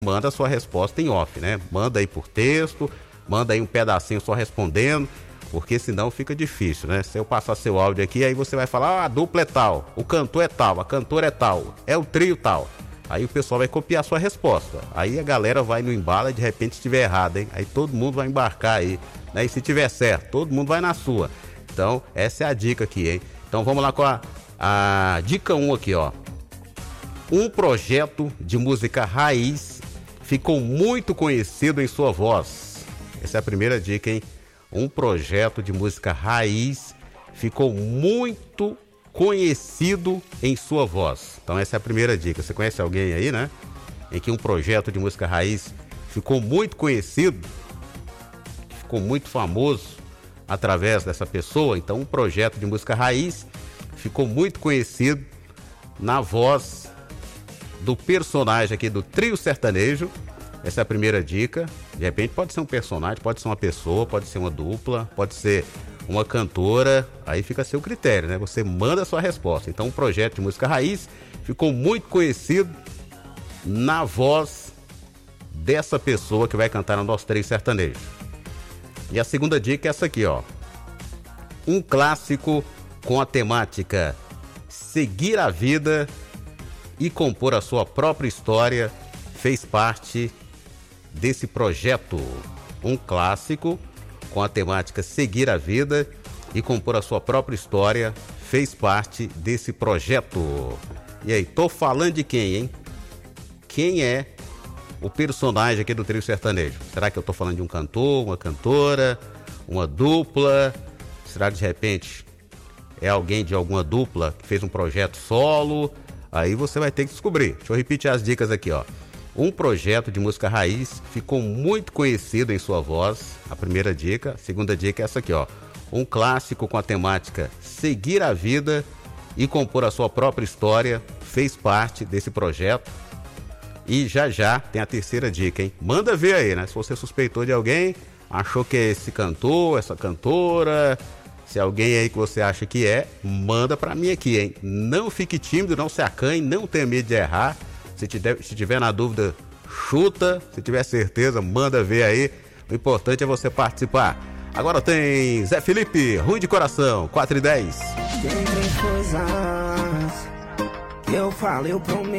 manda a sua resposta em off, né? Manda aí por texto, manda aí um pedacinho só respondendo, porque senão fica difícil, né? Se eu passar seu áudio aqui, aí você vai falar, a dupla é tal, o cantor é tal, a cantora é tal, é o trio tal. Aí o pessoal vai copiar a sua resposta. Aí a galera vai no embalo e de repente estiver errado, hein? Aí todo mundo vai embarcar aí, né? E se tiver certo, todo mundo vai na sua. Então, essa é a dica aqui, hein? Então vamos lá com a dica 1 aqui, ó. Um projeto de música raiz ficou muito conhecido em sua voz. Essa é a primeira dica, hein? Um projeto de música raiz ficou muito conhecido em sua voz. Então essa é a primeira dica. Você conhece alguém aí, né? Em que um projeto de música raiz ficou muito conhecido, ficou muito famoso através dessa pessoa. Então um projeto de música raiz ficou muito conhecido na voz do personagem aqui do trio sertanejo. Essa é a primeira dica. De repente pode ser um personagem, pode ser uma pessoa, pode ser uma dupla, pode ser uma cantora. Aí fica a seu critério, né? Você manda a sua resposta. Então um projeto de música raiz ficou muito conhecido na voz dessa pessoa que vai cantar no nosso trio sertanejo. E a segunda dica é essa aqui, ó. Um clássico com a temática seguir a vida e compor a sua própria história fez parte desse projeto. Um clássico com a temática seguir a vida e compor a sua própria história fez parte desse projeto. E aí, tô falando de quem, hein? Quem é o personagem aqui do trio sertanejo? Será que eu tô falando de um cantor, uma cantora, uma dupla? Será que de repente é alguém de alguma dupla que fez um projeto solo? Aí você vai ter que descobrir. Deixa eu repetir as dicas aqui, ó. Um projeto de música raiz ficou muito conhecido em sua voz. A primeira dica. A segunda dica é essa aqui, ó. Um clássico com a temática seguir a vida e compor a sua própria história fez parte desse projeto. E já tem a terceira dica, hein? Manda ver aí, né? Se você suspeitou de alguém, achou que é esse cantor, essa cantora, se alguém aí que você acha que é, manda pra mim aqui, hein? Não fique tímido, não se acanhe, não tenha medo de errar. Se tiver na dúvida, chuta. Se tiver certeza, manda ver aí. O importante é você participar. Agora tem Zé Felipe, Ruim de Coração, 4:10. Tem três coisas que eu falo, eu prometo.